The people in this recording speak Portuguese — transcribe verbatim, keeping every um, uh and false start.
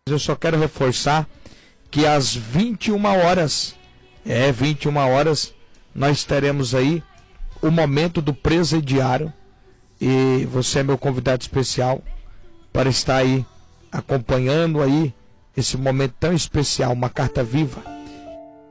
Eu só quero reforçar que às vinte e uma horas, é, vinte e uma horas, nós teremos aí o momento do presidiário e você é meu convidado especial para estar aí acompanhando aí esse momento tão especial, uma carta viva.